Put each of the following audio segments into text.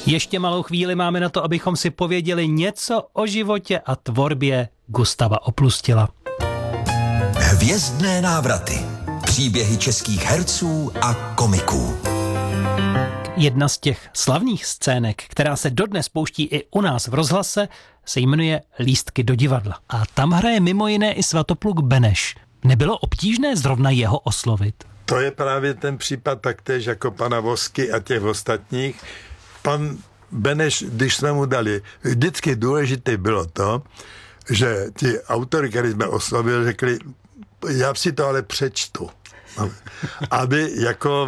Ještě malou chvíli máme na to, abychom si pověděli něco o životě a tvorbě Gustava Oplustila. Hvězdné návraty. Příběhy českých herců a komiků. Jedna z těch slavných scének, která se dodnes pouští i u nás v rozhlase, se jmenuje Lístky do divadla. A tam hraje mimo jiné i Svatopluk Beneš. Nebylo obtížné zrovna jeho oslovit? To je právě ten případ taktéž jako pana Vosky a těch ostatních. Pan Beneš, když jsme mu dali, vždycky důležité bylo to, že ti autory, který jsme oslovili, řekli, já si to ale přečtu. Aby jako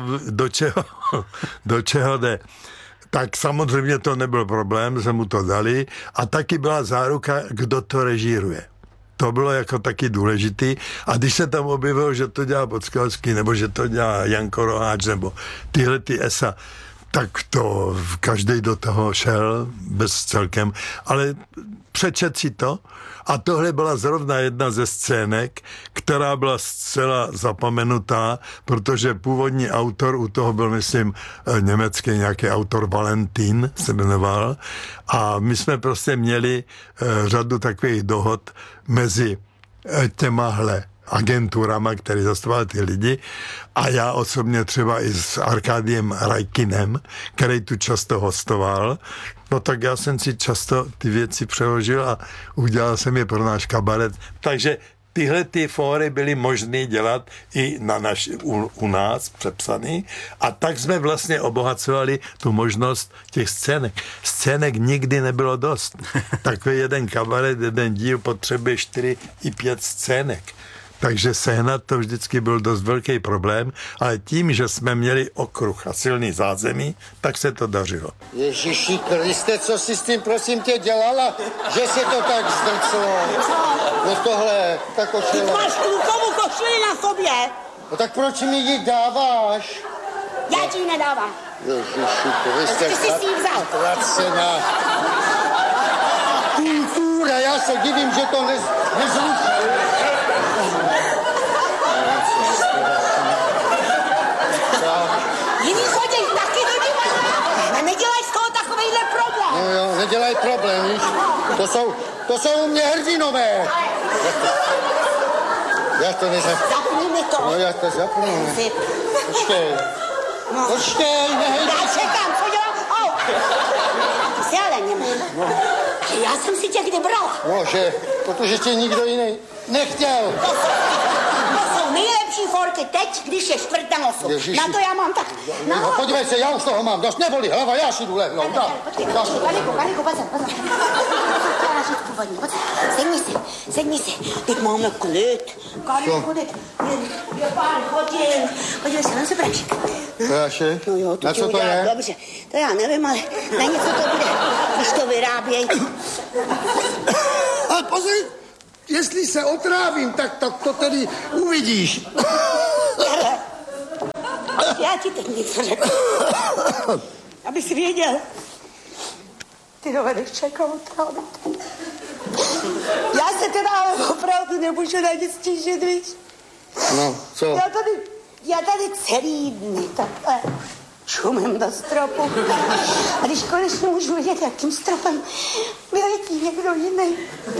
do čeho jde. Tak samozřejmě to nebyl problém, jsme mu to dali a taky byla záruka, kdo to režíruje. To bylo jako taky důležitý. A když se tam objevilo, že to dělá Podskalský, nebo že to dělá Janko Roháč, nebo tyhle ty ESA, tak to každý do toho šel bez celkem. Ale přečet si to. A tohle byla zrovna jedna ze scének, která byla zcela zapomenutá, protože původní autor u toho byl, myslím, německý nějaký autor Valentín se jmenoval. A my jsme prostě měli řadu takových dohod mezi těmahle agenturama, který zastupoval ty lidi, a já osobně třeba i s Arkádiem Rajkinem, který tu často hostoval, no tak já jsem si často ty věci přeložil a udělal jsem je pro náš kabaret. Takže tyhle ty fóry byly možné dělat i u nás přepsaný a tak jsme vlastně obohacovali tu možnost těch scének. Scének nikdy nebylo dost. Takový jeden kabaret, jeden díl potřebuje 4 i 5 scének. Takže sehnat to vždycky byl dost velký problém, ale tím, že jsme měli okruh a silný zázemí, tak se to dařilo. Ježiši Kriste, co jsi s tím, prosím tě, dělala? Že se to tak zdrclo? No tohle, ta košile. Ty máš klukovou košili na sobě. No tak proč mi ji dáváš? Já ti ji nedávám. Ježiši Kriste, Ty jsi si ji vzal. Placená. Kultura, já se divím, že to nezruší. Jiný chodí taky do divadla. A nedělaj z toho takovejhle problém. No jo, nedělaj problém, víš? To jsou u mě hrdinové. Já to nezapnu. Zapni mi to. No já to zapnu. Počkej. No. Počkej, nehej. Já čekám, co dělám? Ty jsi ale nemá. No. Já jsem si tě kdy brala. No, že, protože tě nikdo jiný nechtěl. To jsou nejlepší forky teď, když je 4 na nosu. Ježiši. Na to já mám tak. No, podívej se, já už toho mám dost, neboli hlava, já si jdu lehnout. Kaliku, pozor. Sedni si. Teď máme klid. Klid. Je pár hodin. Podívej se, nám se prášek. Prášek? No jo, na co to je? Dobře, to já nevím, ale na něco to bude, když to vyrábějí. Ale pozor, jestli se otrávím, tak to tedy uvidíš. Já ti teď něco řeknu. Aby jsi věděl. Ty dovedeš čekat otrávit. Já se teda ale opravdu nemůžu na nic stížit, víš? No, co? Já tady celý dny takhle čumím do stropu. A když konečně můžu vidět, jakým stropem vyletí někdo jiný.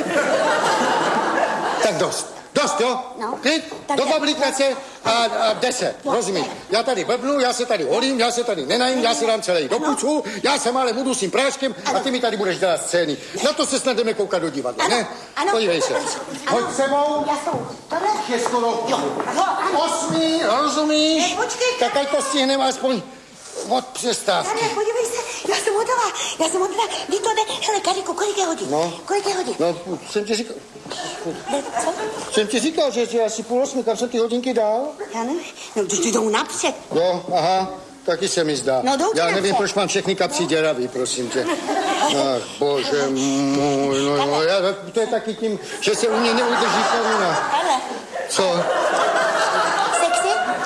Tak dost, jo? No. Klid, Tak do jde. publikace a 10, rozumíš? Já tady blbnu, já se tady holím, já se tady nenajím, já se dám celý do pucu, já se ale budu s tím práškem a ty mi tady budeš dělat scény. Na to se snad jdeme koukat do divadla, ne? Ano. Podívej se. Hoď sebou. Já jsou. Tohle? Je skoro Ano. 8, rozumíš? Ne, počkej. Tak ať to stihneme aspoň od přestávky. Ne, podívej se, já jsem hotová. Kdy to jde? Hele, Kariku, kolik je hodin? No. Kolik je hodin? No, jsem ti říkal... Ne, co? Jsem ti říkal, že je asi 7:30, kam jsem ty hodinky dal? Já nevím. No, ty jdou napřed. Jo, aha, taky se mi zdá. No, jdou já ti nevím, napřed. proč mám všechny kapsy děravý, prosím tě. Ach, bože můj, no jo, to je taky tím, že se u mě neudrží koruna. Hele. Co? Sexy?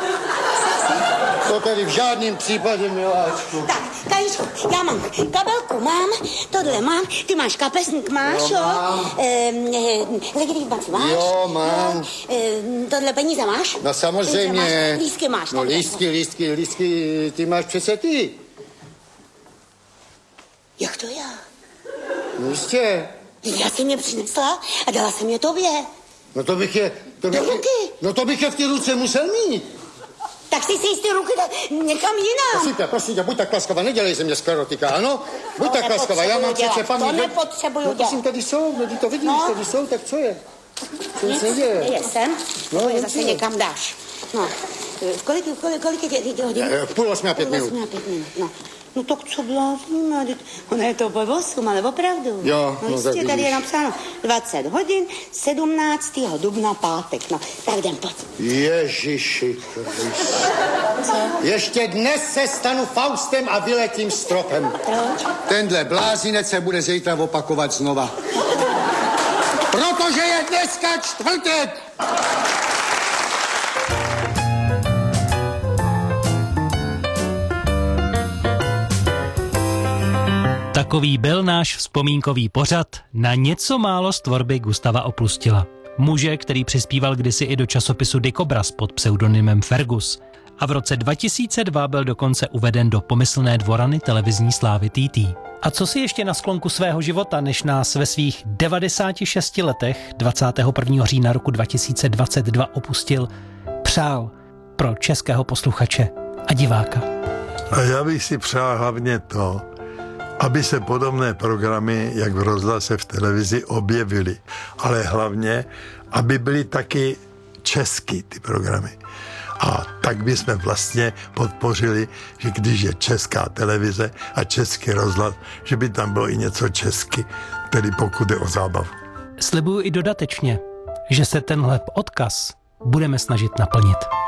To tady v žádném případě, miláčku. Tak, Kajíčku, já mám kabelku, mám, tohle mám, ty máš kapesník, máš, Jo, jo? mám. Legitimbanci máš? Jo, mám. Tohle peníze máš? No samozřejmě. Máš, lístky máš. No takhle. lístky, ty máš přece ty. Jak to já? No jistě. Já jsem je přinesla a dala jsem je tobě. No to bych je... ruky. To bych je v ty ruce musel mít. Tak si ty ruky někam jinam. Prosím tě, buď tak laskavá, nedělej ze mě sklerotika, ano? Buď tak laskavá, já mám přece paměť. To nepotřebuju dělat. Prosím, tady jsou, no ty to vidíš, tady jsou, tak co je? Co se děje? Je sem, No, to je zase někam dáš. No, kolik je těch hodin? 7:30 a 5 minut. 7:30 a 5 minut, no. No tak co blázníme, ono je to po 8, ale opravdu. Jo, no jistě, tak tady je vidíš. napsáno 20 hodin, 17. dubna pátek, no. Tak jdem, pojď. Ježiši Kriste. Ještě dnes se stanu Faustem a vyletím stropem. Proč? Tenhle blázinec se bude zítra opakovat znova. Protože je dneska čtvrtek! Takový byl náš vzpomínkový pořad na něco málo z tvorby Gustava Opustila. Muže, který přispíval kdysi i do časopisu Dikobraz pod pseudonymem Fergus. A v roce 2002 byl dokonce uveden do pomyslné dvorany televizní slávy TT. A co si ještě na sklonku svého života, než nás ve svých 96 letech 21. října roku 2022 opustil, přál pro českého posluchače a diváka? A já bych si přál hlavně to, aby se podobné programy, jak v rozhlase, v televizi, objevily. Ale hlavně, aby byly taky česky ty programy. A tak bychom vlastně podpořili, že když je česká televize a český rozhlas, že by tam bylo i něco česky, tedy pokud je o zábavu. Slibuju i dodatečně, že se tenhle odkaz budeme snažit naplnit.